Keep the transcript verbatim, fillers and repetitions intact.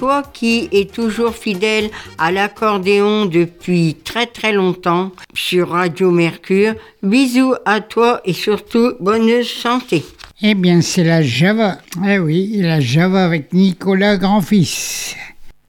toi qui es toujours fidèle à l'accordéon depuis très très longtemps sur Radio Mercure, bisous à toi et surtout bonne santé. Eh bien, c'est la Java. Eh oui, la Java avec Nicolas Grand-Fils.